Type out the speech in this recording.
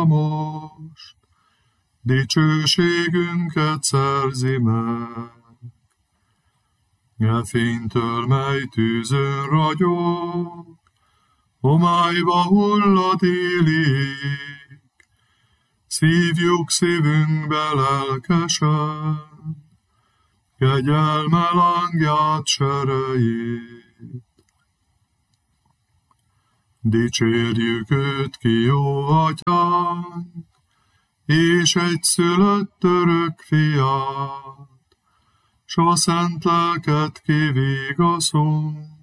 most, dicsőségünket szerzi meg. E fénytől, mely tűzön ragyog, homályba hullott élik, szívjuk szívünkbe lelkesen, kegyelme lángját serejét. Dicsérjük őt ki, jó atyánk, és egyszülött örök fiát, s a szent lelket kivigaszunk,